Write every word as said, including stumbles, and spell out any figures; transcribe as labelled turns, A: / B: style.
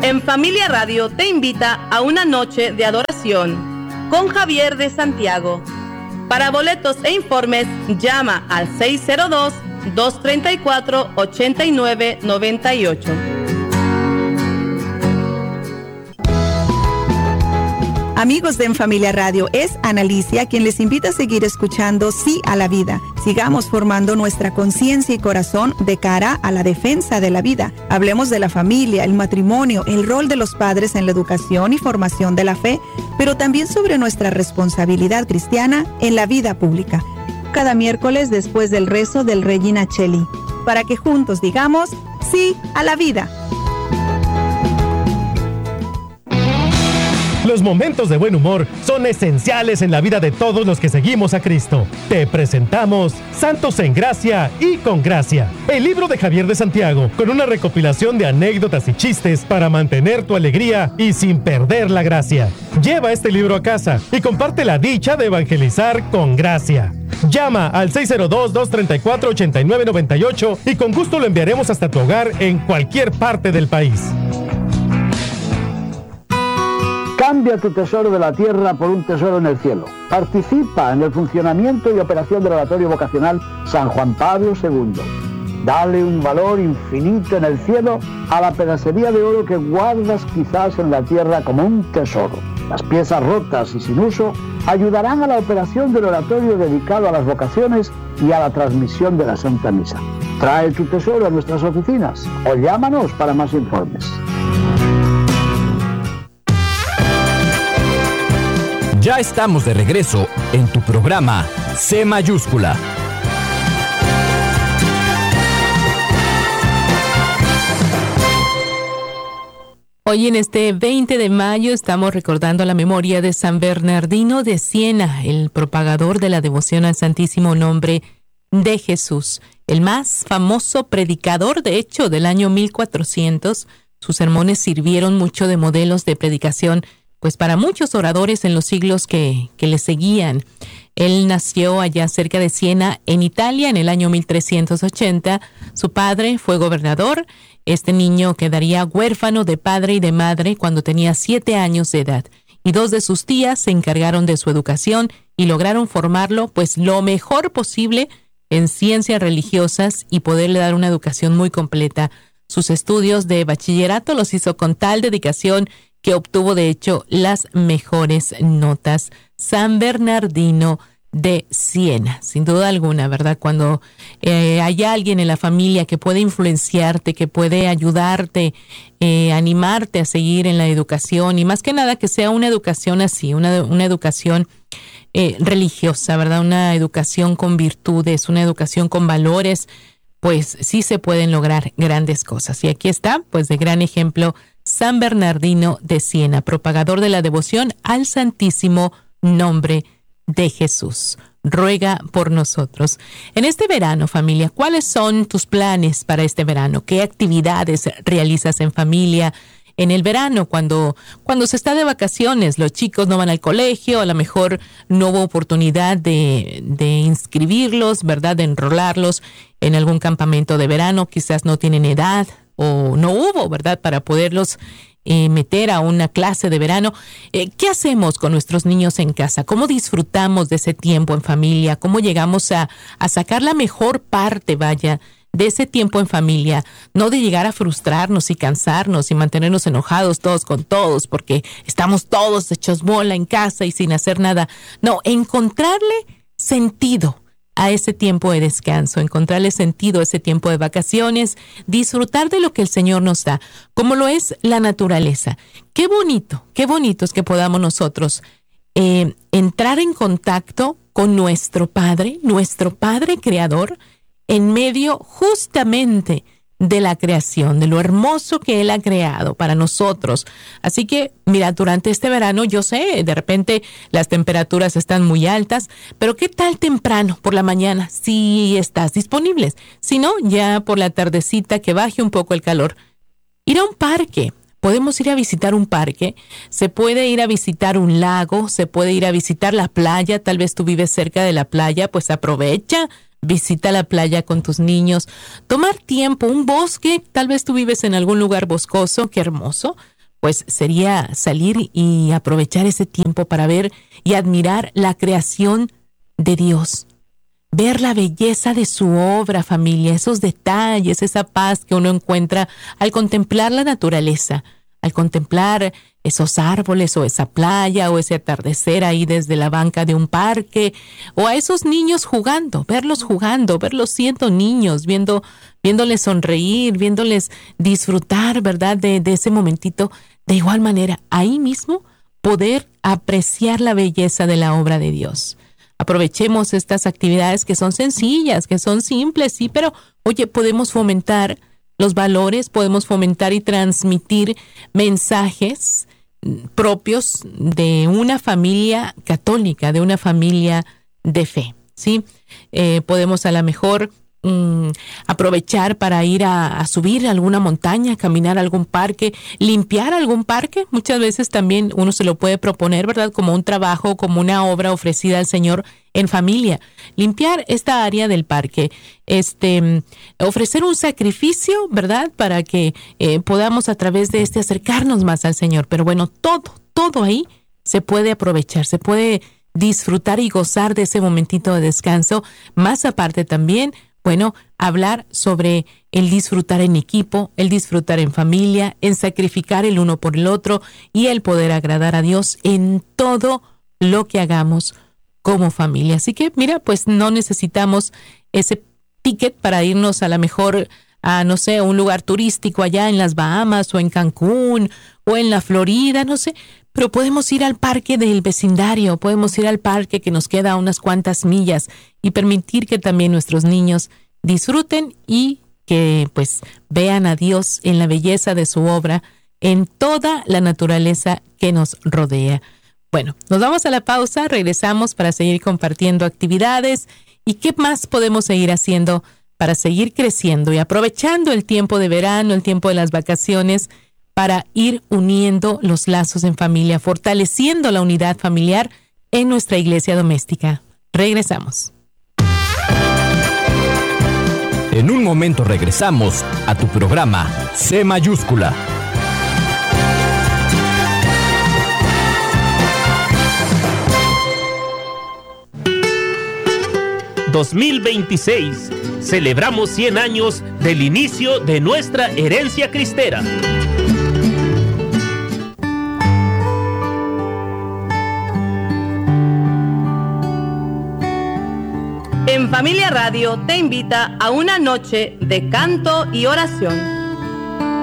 A: En Familia Radio te invita a una noche de adoración con Javier de Santiago. Para boletos e informes, llama al seis cero dos, dos tres cuatro, ocho nueve nueve ocho.
B: Amigos de En Familia Radio, es Analicia quien les invita a seguir escuchando Sí a la Vida. Sigamos formando nuestra conciencia y corazón de cara a la defensa de la vida. Hablemos de la familia, el matrimonio, el rol de los padres en la educación y formación de la fe, pero también sobre nuestra responsabilidad cristiana en la vida pública. Cada miércoles después del rezo del Regina Coeli, para que juntos digamos Sí a la Vida.
C: Los momentos de buen humor son esenciales en la vida de todos los que seguimos a Cristo. Te presentamos Santos en Gracia y con Gracia, el libro de Javier de Santiago, con una recopilación de anécdotas y chistes para mantener tu alegría y sin perder la gracia. Lleva este libro a casa y comparte la dicha de evangelizar con gracia. Llama al seis cero dos, dos tres cuatro, ocho nueve nueve ocho y con gusto lo enviaremos hasta tu hogar en cualquier parte del país.
D: Cambia tu tesoro de la tierra por un tesoro en el cielo. Participa en el funcionamiento y operación del oratorio vocacional San Juan Pablo segundo. Dale un valor infinito en el cielo a la pedacería de oro que guardas quizás en la tierra como un tesoro. Las piezas rotas y sin uso ayudarán a la operación del oratorio dedicado a las vocaciones y a la transmisión de la Santa Misa. Trae tu tesoro a nuestras oficinas o llámanos para más informes.
E: Ya estamos de regreso en tu programa C Mayúscula.
F: Hoy en este veinte de mayo estamos recordando la memoria de San Bernardino de Siena, el propagador de la devoción al Santísimo Nombre de Jesús, el más famoso predicador, de hecho, del año mil cuatrocientos. Sus sermones sirvieron mucho de modelos de predicación pues para muchos oradores en los siglos que, que le seguían. Él nació allá cerca de Siena, en Italia, en el año mil trescientos ochenta. Su padre fue gobernador. Este niño quedaría huérfano de padre y de madre cuando tenía siete años de edad. Y dos de sus tías se encargaron de su educación y lograron formarlo pues lo mejor posible en ciencias religiosas y poderle dar una educación muy completa. Sus estudios de bachillerato los hizo con tal dedicación que obtuvo de hecho las mejores notas. San Bernardino de Siena, sin duda alguna, ¿verdad? Cuando eh, hay alguien en la familia que puede influenciarte, que puede ayudarte, eh, animarte a seguir en la educación, y más que nada que sea una educación así, una, una educación eh, religiosa, ¿verdad? Una educación con virtudes, una educación con valores, pues sí se pueden lograr grandes cosas. Y aquí está, pues de gran ejemplo, San Bernardino de Siena, propagador de la devoción al Santísimo Nombre de Jesús. Ruega por nosotros. En este verano, familia, ¿cuáles son tus planes para este verano? ¿Qué actividades realizas en familia? En el verano, cuando, cuando se está de vacaciones, los chicos no van al colegio, a lo mejor no hubo oportunidad de, de inscribirlos, ¿verdad? De enrolarlos en algún campamento de verano, quizás no tienen edad o no hubo, ¿verdad? Para poderlos eh, meter a una clase de verano. Eh, ¿Qué hacemos con nuestros niños en casa? ¿Cómo disfrutamos de ese tiempo en familia? ¿Cómo llegamos a, a sacar la mejor parte, vaya, de ese tiempo en familia? No de llegar a frustrarnos y cansarnos y mantenernos enojados todos con todos porque estamos todos hechos bola en casa y sin hacer nada. No, encontrarle sentido a ese tiempo de descanso, encontrarle sentido a ese tiempo de vacaciones, disfrutar de lo que el Señor nos da, como lo es la naturaleza. Qué bonito, qué bonito es que podamos nosotros eh, entrar en contacto con nuestro Padre, nuestro Padre Creador, en medio justamente de la creación, de lo hermoso que Él ha creado para nosotros. Así que, mira, durante este verano, yo sé, de repente las temperaturas están muy altas, pero ¿qué tal temprano, por la mañana, si estás disponibles? Si no, ya por la tardecita, que baje un poco el calor. Ir a un parque. Podemos ir a visitar un parque, se puede ir a visitar un lago, se puede ir a visitar la playa. Tal vez tú vives cerca de la playa, pues aprovecha, visita la playa con tus niños, tomar tiempo, un bosque, tal vez tú vives en algún lugar boscoso, qué hermoso, pues sería salir y aprovechar ese tiempo para ver y admirar la creación de Dios. Ver la belleza de su obra, familia, esos detalles, esa paz que uno encuentra al contemplar la naturaleza, al contemplar esos árboles o esa playa o ese atardecer ahí desde la banca de un parque, o a esos niños jugando, verlos jugando, verlos siendo niños, viendo, viéndoles sonreír, viéndoles disfrutar, ¿verdad?, de, de ese momentito. De igual manera, ahí mismo poder apreciar la belleza de la obra de Dios. Aprovechemos estas actividades que son sencillas, que son simples, sí, pero oye, podemos fomentar los valores, podemos fomentar y transmitir mensajes propios de una familia católica, de una familia de fe, ¿sí? Eh, podemos a lo mejor mm, aprovechar para ir a, a subir a alguna montaña, caminar a algún parque, limpiar algún parque. Muchas veces también uno se lo puede proponer, ¿verdad?, como un trabajo, como una obra ofrecida al Señor en familia. Limpiar esta área del parque, este, ofrecer un sacrificio, ¿verdad?, para que eh, podamos a través de este acercarnos más al Señor. Pero bueno, todo, todo ahí se puede aprovechar, se puede disfrutar y gozar de ese momentito de descanso. Más aparte también, bueno, hablar sobre el disfrutar en equipo, el disfrutar en familia, en sacrificar el uno por el otro y el poder agradar a Dios en todo lo que hagamos como familia. Así que, mira, pues no necesitamos ese ticket para irnos a la mejor a, no sé, a un lugar turístico allá en las Bahamas o en Cancún o en la Florida, no sé, pero podemos ir al parque del vecindario, podemos ir al parque que nos queda a unas cuantas millas y permitir que también nuestros niños disfruten y que pues vean a Dios en la belleza de su obra, en toda la naturaleza que nos rodea. Bueno, nos vamos a la pausa, regresamos para seguir compartiendo actividades y qué más podemos seguir haciendo para seguir creciendo y aprovechando el tiempo de verano, el tiempo de las vacaciones, para ir uniendo los lazos en familia, fortaleciendo la unidad familiar en nuestra iglesia doméstica. Regresamos.
E: En un momento regresamos a tu programa C mayúscula.
G: dos mil veintiséis. Celebramos cien años del inicio de nuestra herencia cristera.
A: En Familia Radio te invita a una noche de canto y oración.